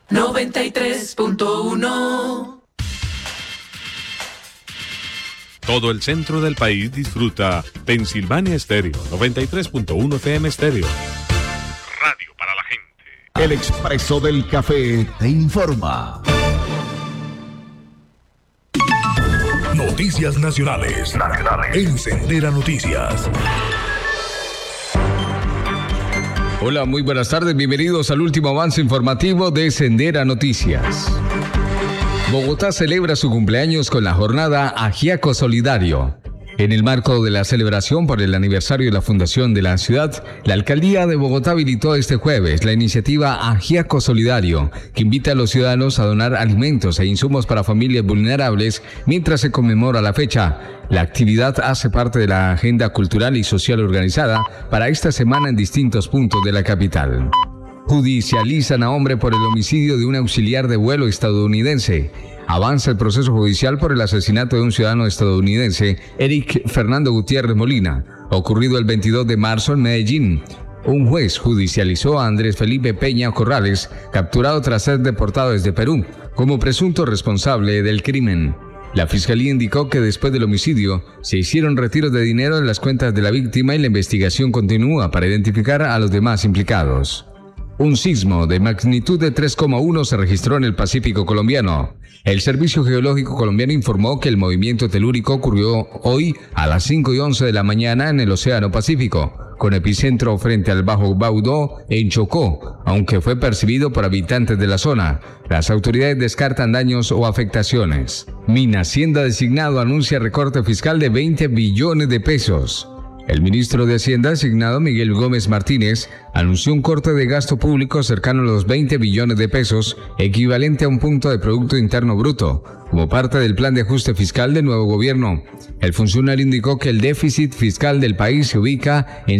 93.1. Todo el centro del país disfruta Pensilvania Estéreo, 93.1 FM Estéreo. Radio para la gente. El Expreso del Café te informa. Noticias nacionales. En Sendera Noticias. Hola, muy buenas tardes. Bienvenidos al último avance informativo de Sendera Noticias. Bogotá celebra su cumpleaños con la jornada Ajiaco Solidario. En el marco de la celebración por el aniversario de la fundación de la ciudad, la Alcaldía de Bogotá habilitó este jueves la iniciativa Ajiaco Solidario, que invita a los ciudadanos a donar alimentos e insumos para familias vulnerables mientras se conmemora la fecha. La actividad hace parte de la agenda cultural y social organizada para esta semana en distintos puntos de la capital. Judicializan a hombre por el homicidio de un auxiliar de vuelo estadounidense. Avanza el proceso judicial por el asesinato de un ciudadano estadounidense, Eric Fernando Gutiérrez Molina, ocurrido el 22 de marzo en Medellín. Un juez judicializó a Andrés Felipe Peña Corrales, capturado tras ser deportado desde Perú, como presunto responsable del crimen. La fiscalía indicó que después del homicidio se hicieron retiros de dinero en las cuentas de la víctima y la investigación continúa para identificar a los demás implicados. Un sismo de magnitud de 3,1 se registró en el Pacífico colombiano. El Servicio Geológico colombiano informó que el movimiento telúrico ocurrió hoy a las 5:11 de la mañana en el Océano Pacífico, con epicentro frente al Bajo Baudó en Chocó, aunque fue percibido por habitantes de la zona. Las autoridades descartan daños o afectaciones. Minhacienda designado anuncia recorte fiscal de 20 billones de pesos. El ministro de Hacienda designado Miguel Gómez Martínez anunció un corte de gasto público cercano a los 20 billones de pesos, equivalente a un punto de Producto Interno Bruto, como parte del plan de ajuste fiscal del nuevo gobierno. El funcionario indicó que el déficit fiscal del país se ubica en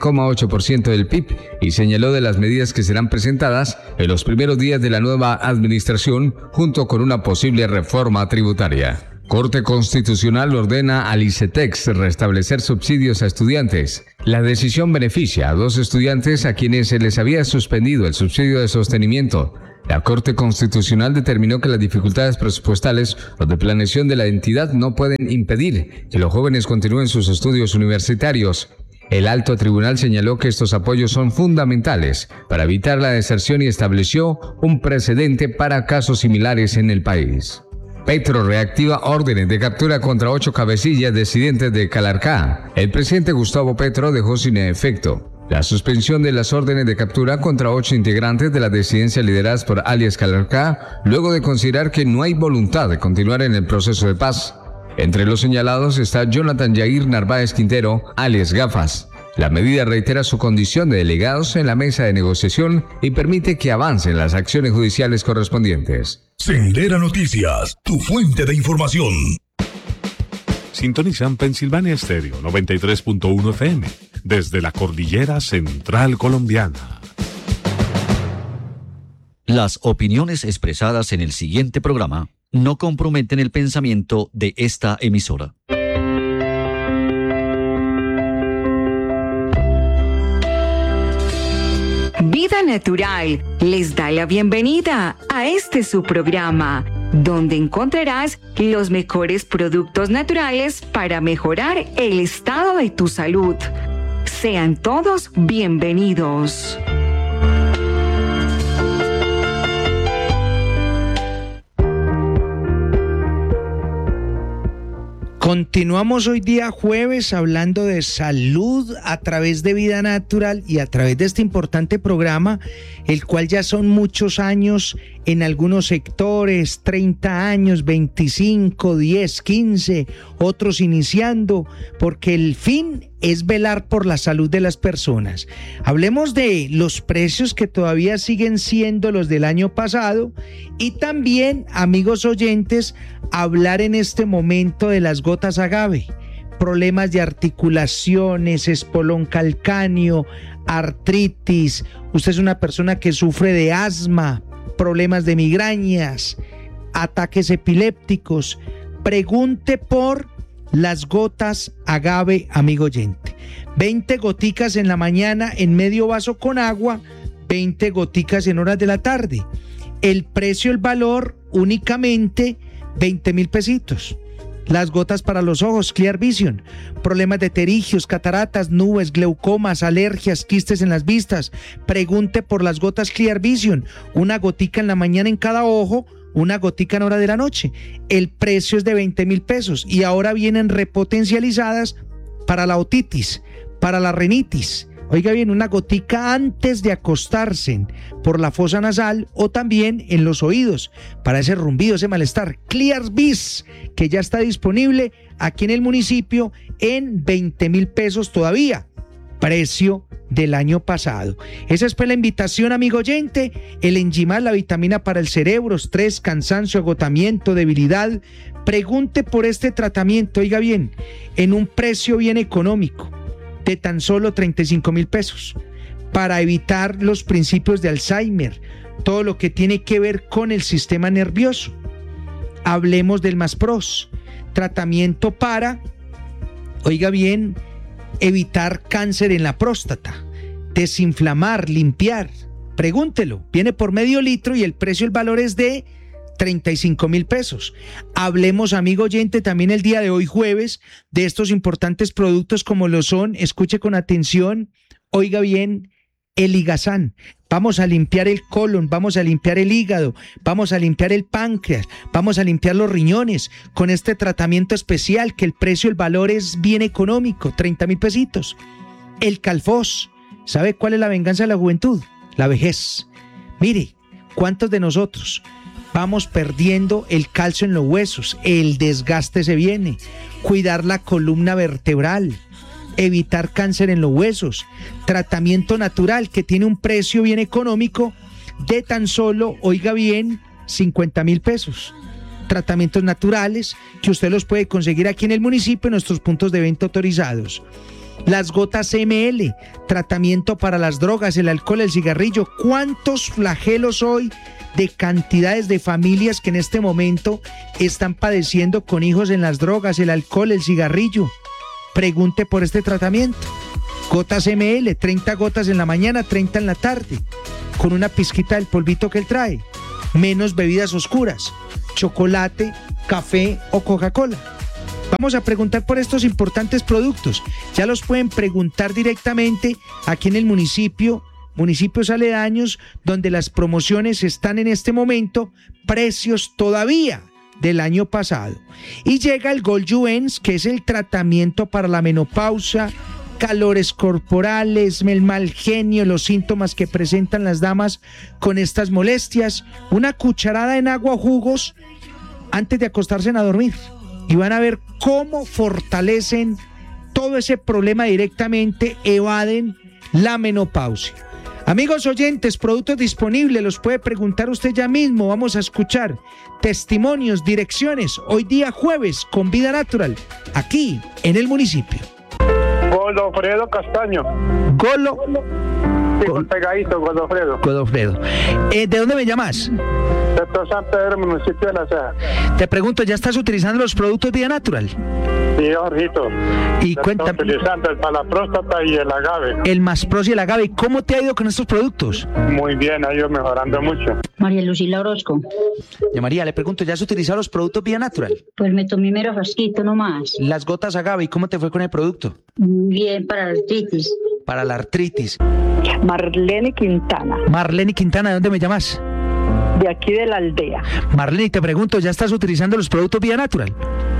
7,8% del PIB y señaló de las medidas que serán presentadas en los primeros días de la nueva administración junto con una posible reforma tributaria. Corte Constitucional ordena al ICETEX restablecer subsidios a estudiantes. La decisión beneficia a 2 estudiantes a quienes se les había suspendido el subsidio de sostenimiento. La Corte Constitucional determinó que las dificultades presupuestales o de planeación de la entidad no pueden impedir que los jóvenes continúen sus estudios universitarios. El alto tribunal señaló que estos apoyos son fundamentales para evitar la deserción y estableció un precedente para casos similares en el país. Petro reactiva órdenes de captura contra 8 cabecillas disidentes de Calarcá. El presidente Gustavo Petro dejó sin efecto la suspensión de las órdenes de captura contra 8 integrantes de la disidencia lideradas por alias Calarcá, luego de considerar que no hay voluntad de continuar en el proceso de paz. Entre los señalados está Jonathan Yair Narváez Quintero, alias Gafas. La medida reitera su condición de delegados en la mesa de negociación y permite que avancen las acciones judiciales correspondientes. Sendera Noticias, tu fuente de información. Sintonizan Pensilvania Estéreo, 93.1 FM, desde la cordillera central colombiana. Las opiniones expresadas en el siguiente programa no comprometen el pensamiento de esta emisora. Vida Natural les da la bienvenida a este su programa, donde encontrarás los mejores productos naturales para mejorar el estado de tu salud. Sean todos bienvenidos. Continuamos hoy día jueves hablando de salud a través de Vida Natural y a través de este importante programa, el cual ya son muchos años en algunos sectores, 30 años, 25, 10, 15, otros iniciando, porque el fin es velar por la salud de las personas. Hablemos de los precios que todavía siguen siendo los del año pasado y también, amigos oyentes, hablar en este momento de las gotas agave, problemas de articulaciones, espolón calcáneo, artritis, usted es una persona que sufre de asma, problemas de migrañas, ataques epilépticos, pregunte por las gotas agave, amigo oyente. 20 goticas en la mañana en medio vaso con agua, 20 goticas en horas de la tarde. El precio, el valor, únicamente 20,000 pesitos. Las gotas para los ojos, Clear Vision. Problemas de pterigios, cataratas, nubes, glaucomas, alergias, quistes en las vistas. Pregunte por las gotas Clear Vision. Una gotica en la mañana en cada ojo, una gotica en hora de la noche. El precio es de 20,000 pesos y ahora vienen repotencializadas para la otitis, para la rinitis. Oiga bien, una gotica antes de acostarse por la fosa nasal o también en los oídos para ese rumbido, ese malestar. Clear Vis, que ya está disponible aquí en el municipio en 20,000 pesos todavía. Precio del año pasado. Esa es pues la invitación, amigo oyente. El Enjimal, la vitamina para el cerebro, estrés, cansancio, agotamiento, debilidad. Pregunte por este tratamiento, oiga bien, en un precio bien económico de tan solo 35,000 pesos para evitar los principios de Alzheimer, todo lo que tiene que ver con el sistema nervioso. Hablemos del Maspros, tratamiento para, oiga bien, evitar cáncer en la próstata, desinflamar, limpiar. Pregúntelo, viene por medio litro y el precio, el valor es de 35,000 pesos. Hablemos, amigo oyente, también el día de hoy jueves de estos importantes productos como lo son, escuche con atención, oiga bien, el Ligazán. Vamos a limpiar el colon, vamos a limpiar el hígado, vamos a limpiar el páncreas, vamos a limpiar los riñones con este tratamiento especial que el precio, el valor es bien económico, 30,000 pesitos. El Calfos, ¿sabe cuál es la venganza de la juventud? La vejez. Mire, ¿cuántos de nosotros vamos perdiendo el calcio en los huesos? El desgaste se viene. Cuidar la columna vertebral, evitar cáncer en los huesos, tratamiento natural que tiene un precio bien económico de tan solo, oiga bien, 50,000 pesos. Tratamientos naturales que usted los puede conseguir aquí en el municipio en nuestros puntos de venta autorizados. Las gotas ML, tratamiento para las drogas, el alcohol, el cigarrillo. ¿Cuántos flagelos hoy de cantidades de familias que en este momento están padeciendo con hijos en las drogas, el alcohol, el cigarrillo? Pregunte por este tratamiento. Gotas ML, 30 gotas en la mañana, 30 en la tarde, con una pizquita del polvito que él trae. Menos bebidas oscuras, chocolate, café o Coca-Cola. Vamos a preguntar por estos importantes productos. Ya los pueden preguntar directamente aquí en el municipio, municipios aledaños, donde las promociones están en este momento, precios todavía del año pasado. Y llega el Gold Juens, que es el tratamiento para la menopausia, calores corporales, el mal genio, los síntomas que presentan las damas con estas molestias. Una cucharada en agua o jugos antes de acostarse a dormir. Y van a ver cómo fortalecen todo ese problema directamente, evaden la menopausia. Amigos oyentes, productos disponibles, los puede preguntar usted ya mismo. Vamos a escuchar testimonios, direcciones, hoy día jueves con Vida Natural, aquí en el municipio. Godofredo Castaño. Golo. Sí, pegadito, Godofredo. Godofredo. ¿De dónde me llamas? De San Pedro, municipio de La Ceja. Te pregunto, ¿ya estás utilizando los productos Vida Natural? Sí, Jorgito. Y cuéntame. Estoy utilizando el para la próstata y el agave. El Maspros y el agave. ¿Cómo te ha ido con estos productos? Muy bien, ha ido mejorando mucho. María Lucila Orozco. Ya María, le pregunto, ¿ya has utilizado los productos Vida Natural? Pues me tomé mero frasquito nomás. Las gotas agave, ¿y cómo te fue con el producto? Bien, para la artritis. Para la artritis. Marlene Quintana. Marlene Quintana, ¿de dónde me llamas? De aquí de la aldea. Marlene, te pregunto, ¿ya estás utilizando los productos Vida Natural?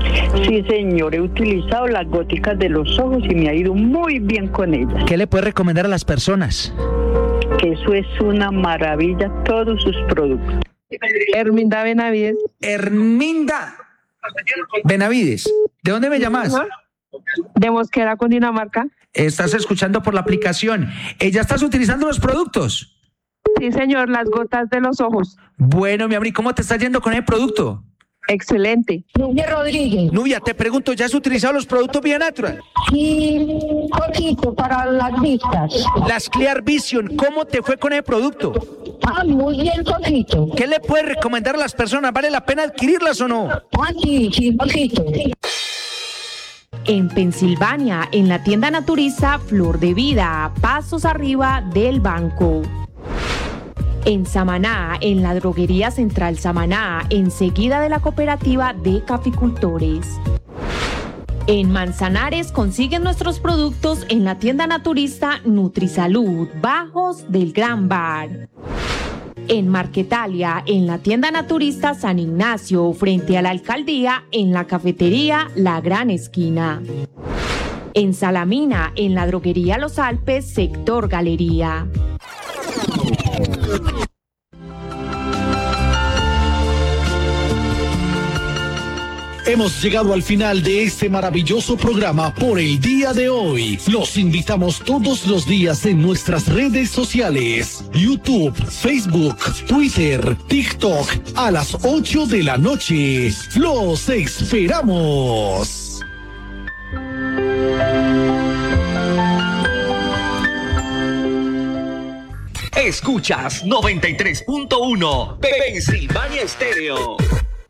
Sí, señor, he utilizado las góticas de los ojos y me ha ido muy bien con ellas. ¿Qué le puedes recomendar a las personas? Que eso es una maravilla, todos sus productos. Herminda Benavides. Herminda Benavides, ¿de dónde me llamas? De Mosquera, Cundinamarca. Estás escuchando por la aplicación. ¿Ya estás utilizando los productos? Sí, señor, las gotas de los ojos. Bueno, mi amor, ¿y cómo te está yendo con el producto? Excelente. Nubia Rodríguez. Nubia, te pregunto, ¿ya has utilizado los productos Vida Natural? Sí, poquito para las vistas. Las Clear Vision, ¿cómo te fue con el producto? Muy bien, poquito. ¿Qué le puedes recomendar a las personas? ¿Vale la pena adquirirlas o no? Sí, poquito. En Pensilvania, en la tienda naturista Flor de Vida, pasos arriba del banco. En Samaná, en la Droguería Central Samaná, enseguida de la Cooperativa de Caficultores. En Manzanares consiguen nuestros productos en la tienda naturista Nutrisalud, Bajos del Gran Bar. En Marquetalia, en la tienda naturista San Ignacio, frente a la alcaldía, en la cafetería La Gran Esquina. En Salamina, en la droguería Los Alpes, sector Galería. Hemos llegado al final de este maravilloso programa por el día de hoy. Los invitamos todos los días en nuestras redes sociales: YouTube, Facebook, Twitter, TikTok, a las 8 de la noche. ¡Los esperamos! Escuchas 93.1 Pensilvania Estéreo.